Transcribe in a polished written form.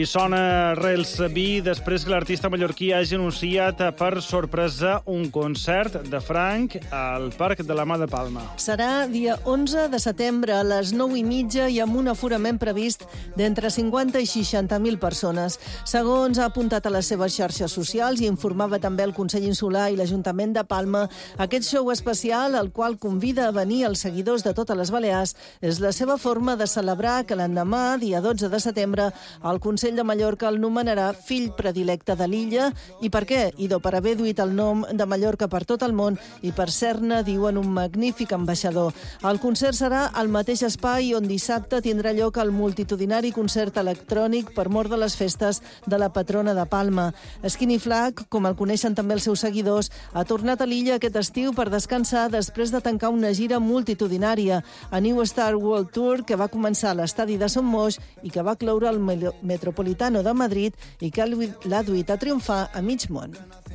I sona Rels Vi després que l'artista mallorquí hagi anunciat per sorpresa un concert de Frank al Parc de la Mà de Palma. Serà dia 11 de setembre a les 9:30 i amb un aforament previst d'entre 50 i 60.000 persones. Segons ha apuntat a les seves xarxes socials i informava també el Consell Insular i l'Ajuntament de Palma, aquest show especial, al qual convida a venir els seguidors de totes les Balears, és la seva forma de celebrar que l'endemà, dia 12 de setembre, el Consell de Mallorca el nomenarà fill predilecte de l'illa. I per què? Idò, per haver duit el nom de Mallorca per tot el món i per ser-ne, diuen, un magnífic ambaixador. El concert serà al mateix espai on dissabte tindrà lloc el multitudinari concert electrònic per mort de les festes de la patrona de Palma. Skinny Flag, com el coneixen també els seus seguidors, ha tornat a l'illa aquest estiu per descansar després de tancar una gira multitudinària, a New Star World Tour, que va començar a l'estadi de Son Moix i que va cloure el Metropolitano de Madrid i que l'ha duit a triomfar a mig món.